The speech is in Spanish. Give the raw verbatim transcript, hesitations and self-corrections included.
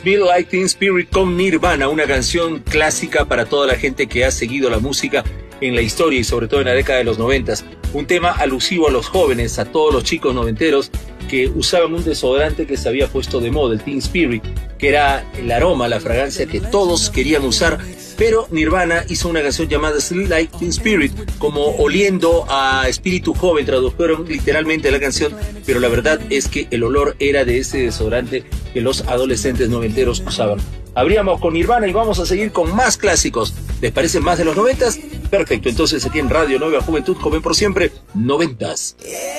Smell Like Teen Spirit con Nirvana, una canción clásica para toda la gente que ha seguido la música en la historia y sobre todo en la década de los noventas. Un tema alusivo a los jóvenes, a todos los chicos noventeros que usaban un desodorante que se había puesto de moda, el Teen Spirit, que era el aroma, la fragancia que todos querían usar. Pero Nirvana hizo una canción llamada Smell Like Teen Spirit, como oliendo a espíritu joven, tradujeron literalmente la canción, pero la verdad es que el olor era de ese desodorante que los adolescentes noventeros usaban. Abríamos con Nirvana y vamos a seguir con más clásicos. ¿Les parece más de los noventas? Perfecto, entonces aquí en Radio Nueva Juventud, joven por siempre, noventas.